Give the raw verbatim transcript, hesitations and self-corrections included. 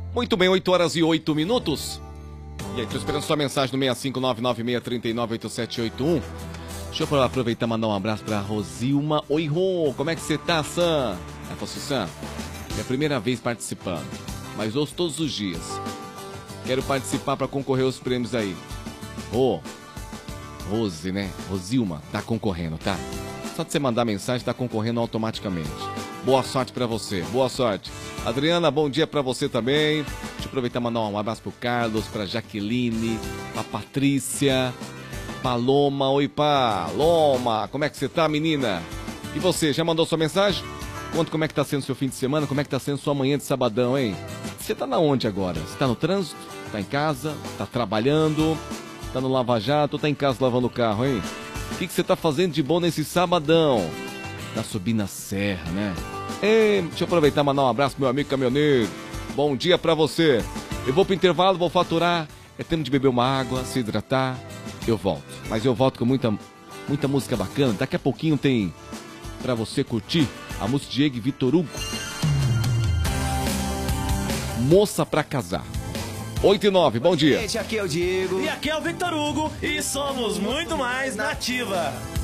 Muito bem, oito horas e oito minutos. E aí, tô esperando sua mensagem no seis cinco nove nove seis três nove oito sete oito um. Deixa eu aproveitar e mandar um abraço pra Rosilma. Oi, Rô, como é que você tá, Sam? É, você, Sam, é a primeira vez participando, mas ouço todos os dias. Quero participar pra concorrer aos prêmios aí. Rô, Rose, né? Rosilma, tá concorrendo, tá? Só de você mandar mensagem, tá concorrendo automaticamente. Boa sorte pra você, boa sorte. Adriana, bom dia pra você também. Deixa eu aproveitar e mandar um abraço pro Carlos, pra Jaqueline, pra Patrícia, Paloma. Oi, Paloma, como é que você tá, menina? E você, já mandou sua mensagem? Conta como é que tá sendo seu fim de semana, como é que tá sendo sua manhã de sabadão, hein? Você tá na onde agora? Você tá no trânsito? Tá em casa? Tá trabalhando? Tá no Lava Jato ou tá em casa lavando o carro, hein? O que, que você tá fazendo de bom nesse sabadão? Tá subindo a serra, né? Ei, deixa eu aproveitar e mandar um abraço pro meu amigo caminhoneiro. Bom dia pra você. Eu vou pro intervalo, vou faturar. É tempo de beber uma água, se hidratar. Eu volto. Mas eu volto com muita, muita música bacana. Daqui a pouquinho tem pra você curtir a música de Diego e Vitor Hugo. Moça pra casar. oito e nove, bom dia. Gente, aqui é o Diego. E aqui é o Vitor Hugo. E somos muito mais Nativa.